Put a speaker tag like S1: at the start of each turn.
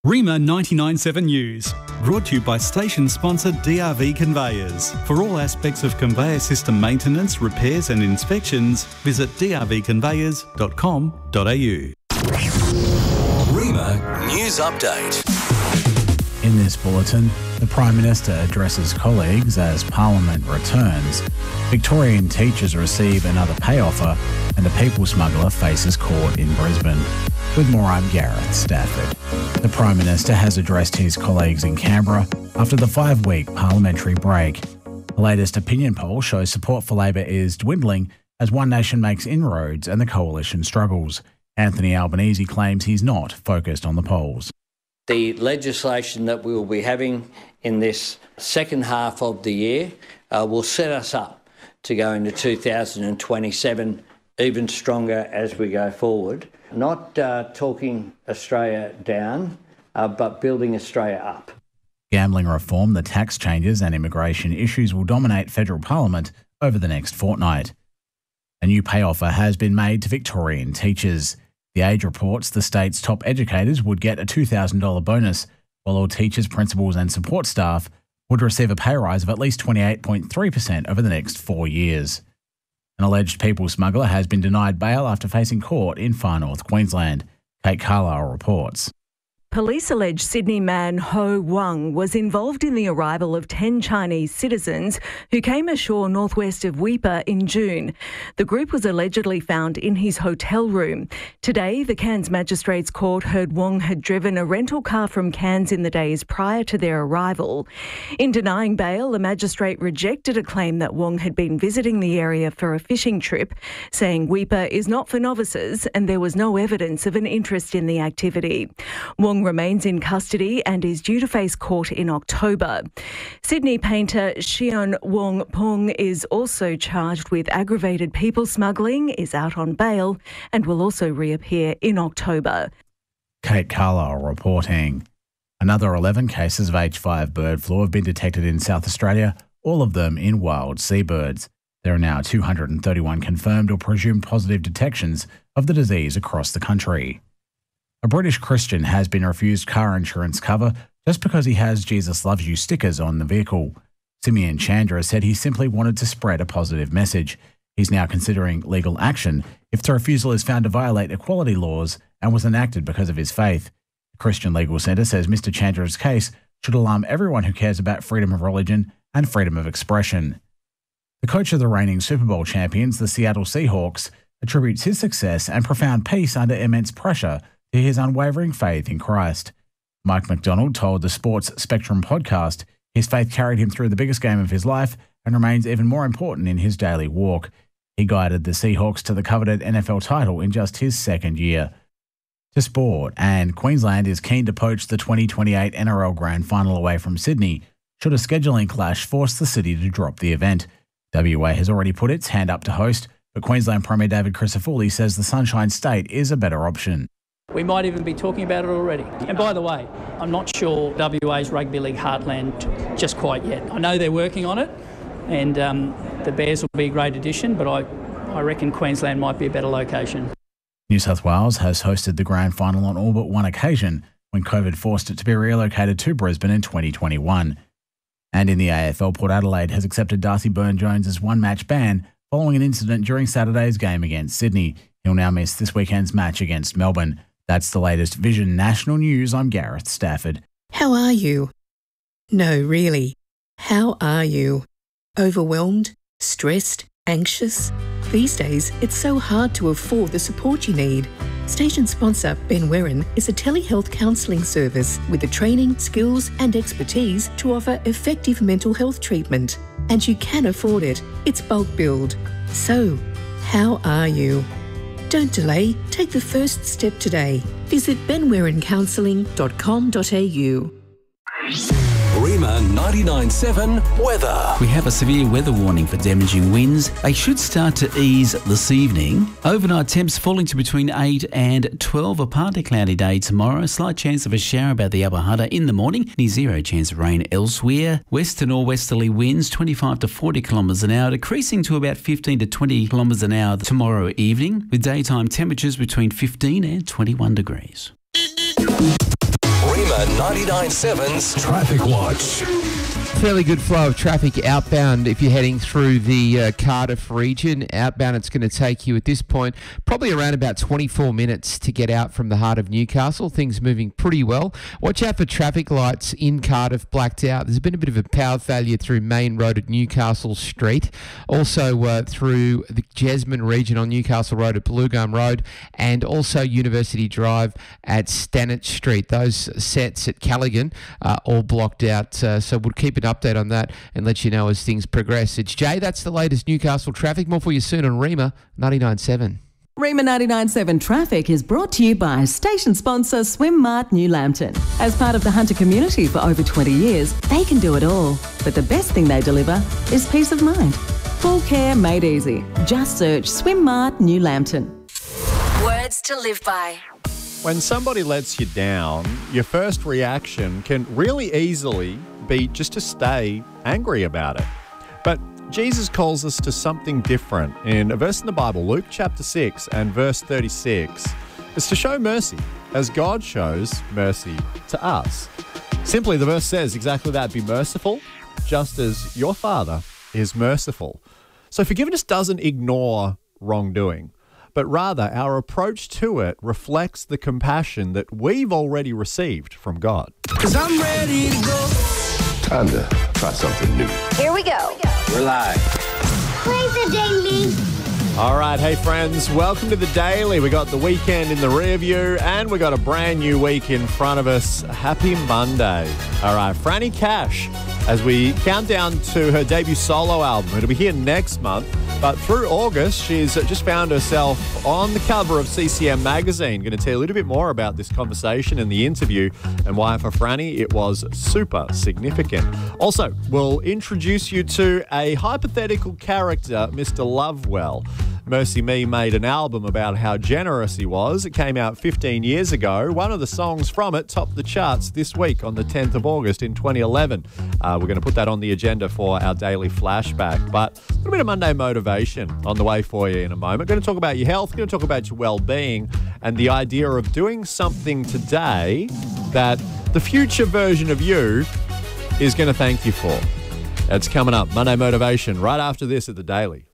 S1: Rima 99.7 News, brought to you by station sponsor DRV Conveyors. For all aspects of conveyor system maintenance, repairs and inspections, visit drvconveyors.com.au.
S2: Rima News Update.
S3: In this bulletin, the Prime Minister addresses colleagues as Parliament returns, Victorian teachers receive another pay offer, and a people smuggler faces court in Brisbane. With more, I'm Gareth Stafford. The Prime Minister has addressed his colleagues in Canberra after the 5-week parliamentary break. The latest opinion poll shows support for Labor is dwindling as One Nation makes inroads and the coalition struggles. Anthony Albanese claims he's not focused on the polls.
S4: The legislation that we will be having in this second half of the year will set us up to go into 2027 even stronger as we go forward. Not talking Australia down, but building Australia up.
S3: Gambling reform, the tax changes and immigration issues will dominate federal parliament over the next fortnight. A new pay offer has been made to Victorian teachers. The Age reports the state's top educators would get a $2,000 bonus, while all teachers, principals and support staff would receive a pay rise of at least 28.3% over the next 4 years. An alleged people smuggler has been denied bail after facing court in Far North Queensland. Kate Carlisle reports.
S5: Police allege Sydney man Ho Wang was involved in the arrival of 10 Chinese citizens who came ashore northwest of Weipa in June. The group was allegedly found in his hotel room. Today, the Cairns Magistrates Court heard Wang had driven a rental car from Cairns in the days prior to their arrival. In denying bail, the magistrate rejected a claim that Wang had been visiting the area for a fishing trip, saying Weipa is not for novices and there was no evidence of an interest in the activity. Wang remains in custody and is due to face court in October. Sydney painter Xian Wong Pung is also charged with aggravated people smuggling, is out on bail and will also reappear in October.
S3: Kate Carlisle reporting. Another 11 cases of H5 bird flu have been detected in South Australia, all of them in wild seabirds. There are now 231 confirmed or presumed positive detections of the disease across the country. A British Christian has been refused car insurance cover just because he has Jesus Loves You stickers on the vehicle. Simeon Chandra said he simply wanted to spread a positive message. He's now considering legal action if the refusal is found to violate equality laws and was enacted because of his faith. The Christian Legal Centre says Mr. Chandra's case should alarm everyone who cares about freedom of religion and freedom of expression. The coach of the reigning Super Bowl champions, the Seattle Seahawks, attributes his success and profound peace under immense pressure to his unwavering faith in Christ. Mike McDonald told the Sports Spectrum podcast his faith carried him through the biggest game of his life and remains even more important in his daily walk. He guided the Seahawks to the coveted NFL title in just his second year. To sport, and Queensland is keen to poach the 2028 NRL Grand Final away from Sydney should a scheduling clash force the city to drop the event. WA has already put its hand up to host, but Queensland Premier David Crisafulli says the Sunshine State is a better option.
S6: We might even be talking about it already. And by the way, I'm not sure WA's rugby league heartland just quite yet. I know they're working on it, and the Bears will be a great addition, but I reckon Queensland might be a better location.
S3: New South Wales has hosted the grand final on all but one occasion when COVID forced it to be relocated to Brisbane in 2021. And in the AFL, Port Adelaide has accepted Darcy Byrne-Jones's one-match ban following an incident during Saturday's game against Sydney. He'll now miss this weekend's match against Melbourne. That's the latest Vision National News. I'm Gareth Stafford.
S7: How are you? No, really. How are you? Overwhelmed? Stressed? Anxious? These days, it's so hard to afford the support you need. Station sponsor Ben Werran is a telehealth counselling service with the training, skills and expertise to offer effective mental health treatment. And you can afford it. It's bulk billed. So, how are you? Don't delay. Take the first step today. Visit benwerrancounselling.com.au.
S2: Rima 99.7 weather.
S8: We have a severe weather warning for damaging winds. They should start to ease this evening. Overnight temps falling to between 8 and 12. A partly cloudy day tomorrow. Slight chance of a shower about the Upper Hunter in the morning. Near zero chance of rain elsewhere. West to northwesterly winds 25 to 40 kilometres an hour, decreasing to about 15 to 20 kilometres an hour tomorrow evening, with daytime temperatures between 15 and 21 degrees.
S2: Rima 99.7's Traffic Watch.
S9: Fairly good flow of traffic outbound if you're heading through the Cardiff region. Outbound, it's going to take you at this point probably around about 24 minutes to get out from the heart of Newcastle. Things moving pretty well. Watch out for traffic lights in Cardiff blacked out. There's been a bit of a power failure through Main Road at Newcastle Street. Also through the Jesmond region on Newcastle Road at Blue Gum Road, and also University Drive at Stanage Street. Those sets at Callaghan are all blocked out, so we'll keep an update on that and let you know as things progress. It's Jay, that's the latest Newcastle traffic. More for you soon on Rima 99.7.
S10: Rima 99.7 Traffic is brought to you by station sponsor Swimmart New Lambton. As part of the Hunter community for over 20 years, they can do it all. But the best thing they deliver is peace of mind. Full care made easy. Just search Swimmart New Lambton.
S11: Words to live by.
S12: When somebody lets you down, your first reaction can really easily be just to stay angry about it. But Jesus calls us to something different. In a verse in the Bible, Luke chapter 6 and verse 36, is to show mercy as God shows mercy to us. Simply, the verse says exactly that: be merciful just as your Father is merciful. So forgiveness doesn't ignore wrongdoing, but rather our approach to it reflects the compassion that we've already received from God.
S13: 'Cause I'm ready to go.
S14: Time to try something new.
S11: Here we go.
S14: We're live.
S13: Play the daily.
S12: All right, hey friends, welcome to the Daily. We got the weekend in the rear view and we got a brand new week in front of us. Happy Monday. All right, Franny Cash, as we count down to her debut solo album. It'll be here next month, but through August, she's just found herself on the cover of CCM magazine. Going to tell you a little bit more about this conversation and the interview and why for Franny it was super significant. Also, we'll introduce you to a hypothetical character, Mr. Lovewell. Mercy Me made an album about how generous he was. It came out 15 years ago. One of the songs from it topped the charts this week on the 10th of August in 2011. We're going to put that on the agenda for our daily flashback. But a little bit of Monday motivation on the way for you in a moment. Going to talk about your health, going to talk about your well-being, and the idea of doing something today that the future version of you is going to thank you for. That's coming up. Monday motivation right after this at the Daily.